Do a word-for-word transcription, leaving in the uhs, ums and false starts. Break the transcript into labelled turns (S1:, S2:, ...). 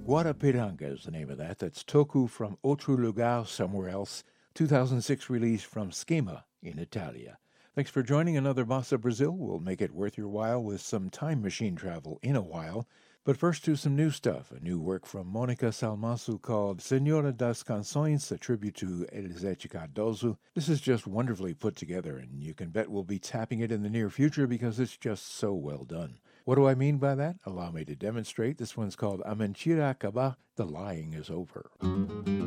S1: Guarapiranga is the name of that. That's Toku from Outro Lugar, Somewhere Else, two thousand six release from Schema in Italia. Thanks for joining another Bossa Brazil. We'll make it worth your while with some time machine travel in a while. But first to some new stuff, a new work from Mônica Salmaço called Senhora das Canções, a tribute to Elisete Cardoso. This is just wonderfully put together, and you can bet we'll be tapping it in the near future because it's just so well done. What do I mean by that? Allow me to demonstrate. This one's called A Mentira Acaba, The Lying Is Over.